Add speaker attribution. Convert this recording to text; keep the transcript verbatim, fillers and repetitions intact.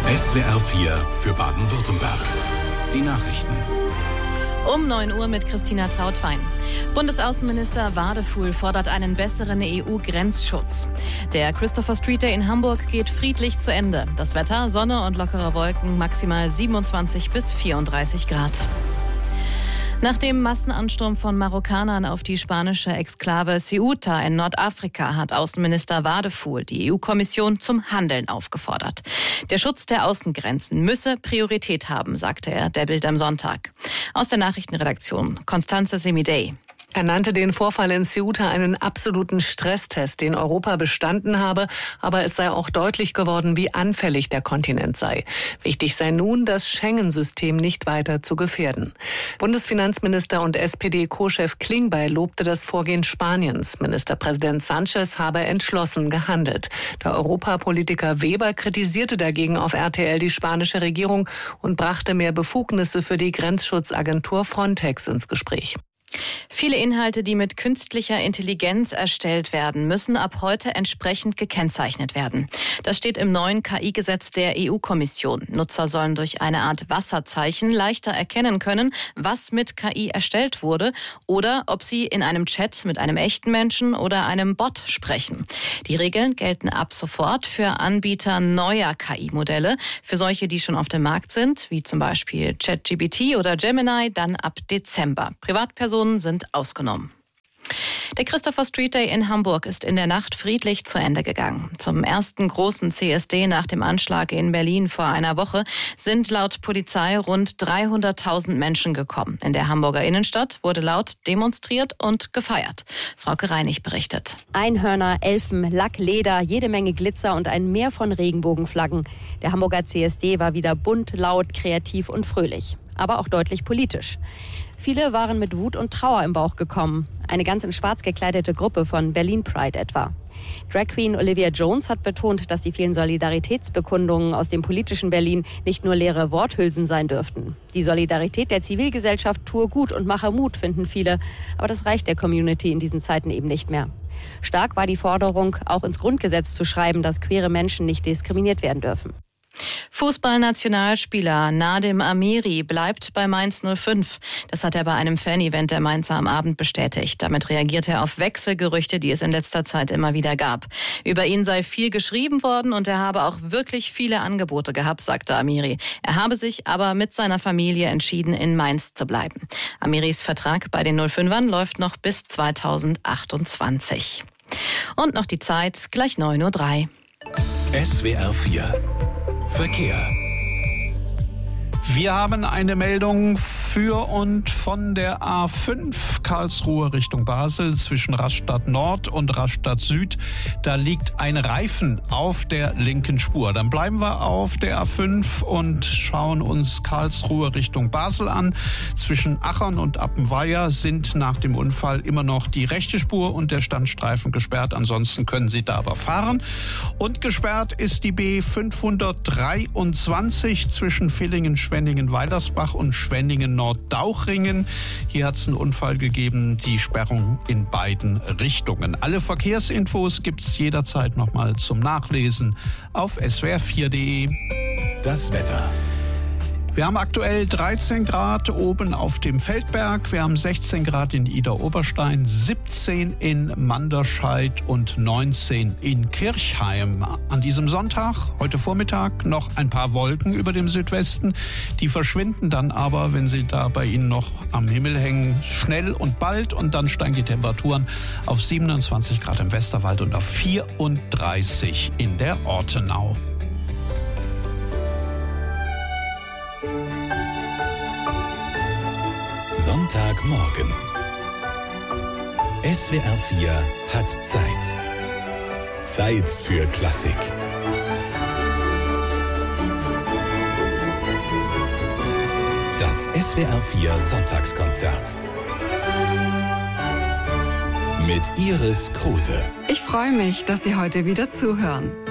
Speaker 1: S W R vier für Baden-Württemberg. Die Nachrichten.
Speaker 2: Um neun Uhr mit Christina Trautwein. Bundesaußenminister Wadefuhl fordert einen besseren E U-Grenzschutz. Der Christopher Street Day in Hamburg geht friedlich zu Ende. Das Wetter, Sonne und lockere Wolken, maximal siebenundzwanzig bis vierunddreißig Grad. Nach dem Massenansturm von Marokkanern auf die spanische Exklave Ceuta in Nordafrika hat Außenminister Wadefuhl die E U-Kommission zum Handeln aufgefordert. Der Schutz der Außengrenzen müsse Priorität haben, sagte er der Bild am Sonntag. Aus der Nachrichtenredaktion Constanze Semidey.
Speaker 3: Er nannte den Vorfall in Ceuta einen absoluten Stresstest, den Europa bestanden habe. Aber es sei auch deutlich geworden, wie anfällig der Kontinent sei. Wichtig sei nun, das Schengen-System nicht weiter zu gefährden. Bundesfinanzminister und S P D-Co-Chef Klingbeil lobte das Vorgehen Spaniens. Ministerpräsident Sánchez habe entschlossen gehandelt. Der Europapolitiker Weber kritisierte dagegen auf R T L die spanische Regierung und brachte mehr Befugnisse für die Grenzschutzagentur Frontex ins Gespräch.
Speaker 2: Viele Inhalte, die mit künstlicher Intelligenz erstellt werden, müssen ab heute entsprechend gekennzeichnet werden. Das steht im neuen K I-Gesetz der E U-Kommission. Nutzer sollen durch eine Art Wasserzeichen leichter erkennen können, was mit K I erstellt wurde oder ob sie in einem Chat mit einem echten Menschen oder einem Bot sprechen. Die Regeln gelten ab sofort für Anbieter neuer K I-Modelle. Für solche, die schon auf dem Markt sind, wie zum Beispiel ChatGPT oder Gemini, dann ab Dezember. Privatpersonen sind ausgenommen. Der Christopher Street Day in Hamburg ist in der Nacht friedlich zu Ende gegangen. Zum ersten großen C S D nach dem Anschlag in Berlin vor einer Woche sind laut Polizei rund dreihunderttausend Menschen gekommen. In der Hamburger Innenstadt wurde laut demonstriert und gefeiert. Frauke Reinig berichtet.
Speaker 4: Einhörner, Elfen, Lack, Leder, jede Menge Glitzer und ein Meer von Regenbogenflaggen. Der Hamburger C S D war wieder bunt, laut, kreativ und fröhlich. Aber auch deutlich politisch. Viele waren mit Wut und Trauer im Bauch gekommen. Eine ganz in schwarz gekleidete Gruppe von Berlin Pride etwa. Drag Queen Olivia Jones hat betont, dass die vielen Solidaritätsbekundungen aus dem politischen Berlin nicht nur leere Worthülsen sein dürften. Die Solidarität der Zivilgesellschaft tue gut und mache Mut, finden viele. Aber das reicht der Community in diesen Zeiten eben nicht mehr. Stark war die Forderung, auch ins Grundgesetz zu schreiben, dass queere Menschen nicht diskriminiert werden dürfen.
Speaker 2: Fußballnationalspieler Nadim Amiri bleibt bei Mainz null fünf. Das hat er bei einem Fan-Event der Mainzer am Abend bestätigt. Damit reagiert er auf Wechselgerüchte, die es in letzter Zeit immer wieder gab. Über ihn sei viel geschrieben worden und er habe auch wirklich viele Angebote gehabt, sagte Amiri. Er habe sich aber mit seiner Familie entschieden, in Mainz zu bleiben. Amiris Vertrag bei den null fünfern läuft noch bis zweitausendachtundzwanzig. Und noch die Zeit, gleich neun Uhr drei.
Speaker 1: S W R vier Verkehr.
Speaker 5: Wir haben eine Meldung für und von der A fünf Karlsruhe Richtung Basel zwischen Rastatt Nord und Rastatt Süd. Da liegt ein Reifen auf der linken Spur. Dann bleiben wir auf der A fünf und schauen uns Karlsruhe Richtung Basel an. Zwischen Achern und Appenweier sind nach dem Unfall immer noch die rechte Spur und der Standstreifen gesperrt. Ansonsten können Sie da aber fahren. Und gesperrt ist die B fünfhundertdreiundzwanzig zwischen Villingen, Schwenningen-Weilersbach und Schwenningen-Norddauchringen. Hier hat es einen Unfall gegeben, die Sperrung in beiden Richtungen. Alle Verkehrsinfos gibt es jederzeit nochmal zum Nachlesen auf S W R vier punkt de.
Speaker 1: Das Wetter.
Speaker 5: Wir haben aktuell dreizehn Grad oben auf dem Feldberg. Wir haben sechzehn Grad in Idar-Oberstein, siebzehn in Manderscheid und neunzehn in Kirchheim. An diesem Sonntag, heute Vormittag, noch ein paar Wolken über dem Südwesten. Die verschwinden dann aber, wenn sie da bei Ihnen noch am Himmel hängen, schnell und bald. Und dann steigen die Temperaturen auf siebenundzwanzig Grad im Westerwald und auf vierunddreißig in der Ortenau.
Speaker 1: Sonntagmorgen. S W R vier hat Zeit. Zeit für Klassik. Das S W R vier Sonntagskonzert. Mit Iris Kruse.
Speaker 6: Ich freue mich, dass Sie heute wieder zuhören.